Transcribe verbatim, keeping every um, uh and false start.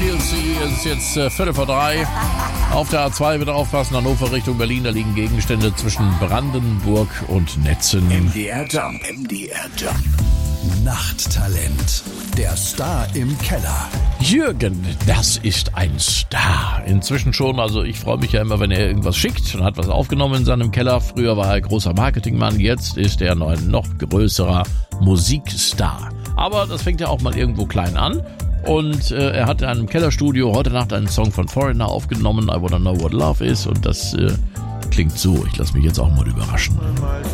T L C, es ist jetzt äh, Viertel vor drei. Auf der A zwei bitte aufpassen, Hannover Richtung Berlin, da liegen Gegenstände zwischen Brandenburg und Netzen. M D R Jump, M D R Jump. Nachttalent, der Star im Keller. Jürgen, das ist ein Star. Inzwischen schon, also ich freue mich ja immer, wenn er irgendwas schickt und hat was aufgenommen in seinem Keller. Früher war er großer Marketingmann, jetzt ist er ein noch größerer Musikstar. Aber das fängt ja auch mal irgendwo klein an. Und äh, er hat in einem Kellerstudio heute Nacht einen Song von Foreigner aufgenommen, I Wanna Know What Love Is. Und das äh, klingt so. Ich lasse mich jetzt auch mal überraschen.